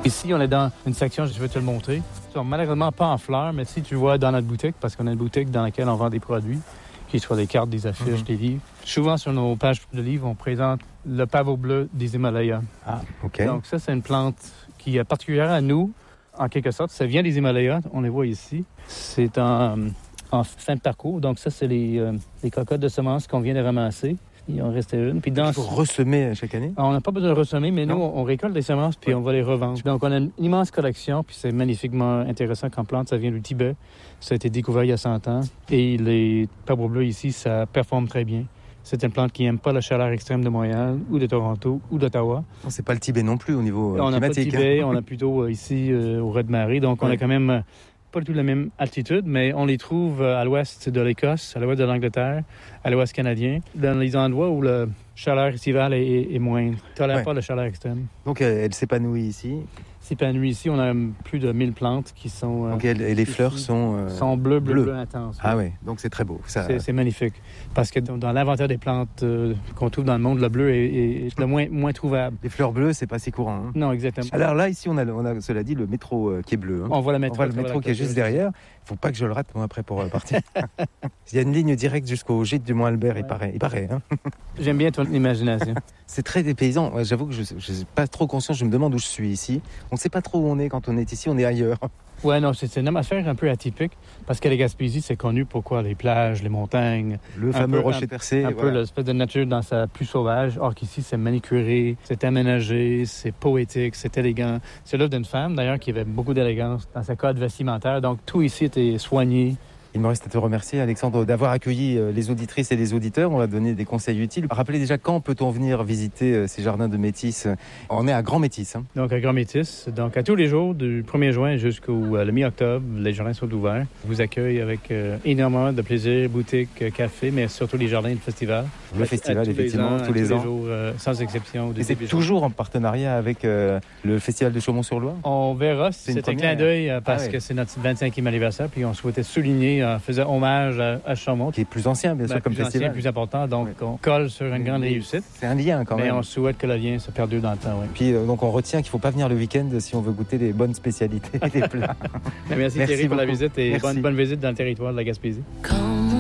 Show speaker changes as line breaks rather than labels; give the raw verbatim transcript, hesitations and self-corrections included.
Ici, on est dans une section, je vais te le montrer. Ils sont malheureusement pas en fleurs, mais si tu vois dans notre boutique, parce qu'on a une boutique dans laquelle on vend des produits, qui soit des cartes, des affiches, mm-hmm. des livres. Souvent, sur nos pages de livres, on présente le pavot bleu des Himalayas.
Ah, OK.
Donc ça, c'est une plante qui est particulière à nous, en quelque sorte. Ça vient des Himalayas, on les voit ici. C'est en, en fin de parcours. Donc ça, c'est les, euh, les cocottes de semences qu'on vient de ramasser. Il en restait une. Puis dans...
Il faut ressemer chaque année?
On n'a pas besoin de ressemer, mais
non.
nous, on récolte des semences puis oui. on va les revendre. Donc, on a une immense collection, puis c'est magnifiquement intéressant comme plante. Ça vient du Tibet. Ça a été découvert il y a cent ans. Et les pavos bleus ici, ça performe très bien. C'est une plante qui n'aime pas la chaleur extrême de Montréal ou de Toronto ou d'Ottawa.
Non, c'est pas le Tibet non plus au niveau euh,
on
climatique.
On n'a pas de Tibet, hein. On a plutôt euh, ici euh, au Raz-de-Marée. Donc, on oui. a quand même... Euh, pas du tout la même altitude, mais on les trouve à l'ouest de l'Écosse, à l'ouest de l'Angleterre, à l'ouest canadien, dans les endroits où la chaleur estivale est, est, est moindre. Ne tolère ouais. pas la chaleur extrême.
Donc, euh, elle s'épanouit ici?
S'épanouit ici. On a plus de mille plantes qui sont... Euh,
Donc, elle, et les fleurs sont... Euh,
sont bleues, bleu, bleu, bleu intense.
Ah oui, donc c'est très beau. Ça...
C'est, c'est magnifique. Parce que dans l'inventaire des plantes euh, qu'on trouve dans le monde, le bleu est, est, est le moins, moins trouvable.
Les fleurs bleues, c'est pas si courant. Hein.
Non, exactement.
Alors là, ici, on a, on a cela dit, le métro euh, qui est bleu. Hein.
On voit le métro,
on voit le métro qui est juste derrière. Il ne faut pas que je le rate, moi, après, pour euh, partir. Il y a une ligne directe jusqu'au gîte du Mont-Albert, ouais. il paraît. Il paraît hein.
J'aime bien ton imagination.
C'est très dépaysant. Ouais, j'avoue que je ne suis pas trop conscient. Je me demande où je suis ici. On ne sait pas trop où on est quand on est ici. On est ailleurs.
Ouais, non, c'est une atmosphère un peu atypique parce que la Gaspésie, c'est connu pour quoi? Les plages, les montagnes.
Le fameux
peu,
rocher
un,
percé.
Un
voilà.
peu l'espèce de nature dans sa plus sauvage. Or qu'ici, c'est manicuré, c'est aménagé, c'est poétique, c'est élégant. C'est l'œuvre d'une femme, d'ailleurs, qui avait beaucoup d'élégance dans sa code vestimentaire. Donc, tout ici était soigné.
Il me reste à te remercier, Alexandre, d'avoir accueilli les auditrices et les auditeurs. On va donner des conseils utiles. Rappelez déjà quand peut-on venir visiter ces jardins de Métis. On est à Grand Métis. Hein.
Donc à Grand Métis. Donc à tous les jours, du premier juin jusqu'au euh, mi-octobre, les jardins sont ouverts. Je vous accueille avec euh, énormément de plaisir, boutique, café, mais surtout les jardins et le festival.
Le festival, effectivement, tous les ans.
Tous les jours, euh, sans exception.
Et c'est toujours en partenariat avec euh, le festival de Chaumont-sur-Loire?
On verra. C'est un clin d'œil euh, parce ah, oui. que c'est notre vingt-cinquième anniversaire, puis on souhaitait souligner en faisant hommage à, à Chaumont.
Qui est plus ancien, bien sûr, ben, comme
plus
festival.
Ancien, plus important, donc oui. on colle sur une grande réussite.
C'est un lien quand même.
Mais on souhaite que le lien se perdure dans le temps, oui.
Puis euh, donc on retient qu'il ne faut pas venir le week-end si on veut goûter les bonnes spécialités des plats.
Merci, Merci Thierry beaucoup. Pour la visite et bonne, bonne visite dans le territoire de la Gaspésie. Quand